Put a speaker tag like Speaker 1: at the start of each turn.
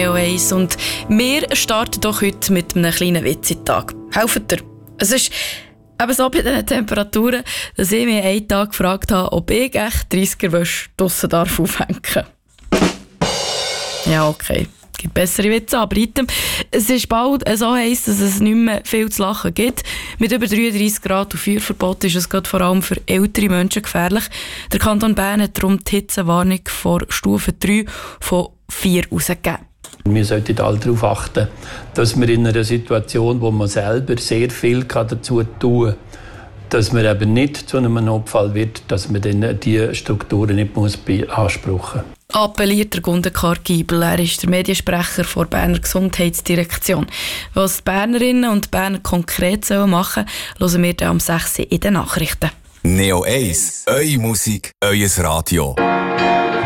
Speaker 1: Neo 1 und wir starten doch heute mit einem kleinen Witzitag. Helft ihr? Es ist eben so bei diesen Temperaturen, dass ich mich einen Tag gefragt habe, ob ich echt 30er-Wäsche draussen aufhängen darf. Ja, okay. Es gibt bessere Witze, aber item. Es ist bald so heiß, dass es nicht mehr viel zu lachen gibt. Mit über 33 Grad und Feuerverbot ist es gerade vor allem für ältere Menschen gefährlich. Der Kanton Bern hat darum die Hitzewarnung vor Stufe 3 von 4 rausgegeben.
Speaker 2: Wir sollten alle darauf achten, dass wir in einer Situation, wo man selber sehr viel dazu tun kann, dass man eben nicht zu einem Notfall wird, dass man dann diese Strukturen nicht beanspruchen muss.
Speaker 1: Appelliert der Gundekar Giebel. Er ist der Mediensprecher der Berner Gesundheitsdirektion. Was die Bernerinnen und Berner konkret machen sollen, hören wir dann am 6. in den Nachrichten.
Speaker 3: Neo 1, eure Musik, euer Radio.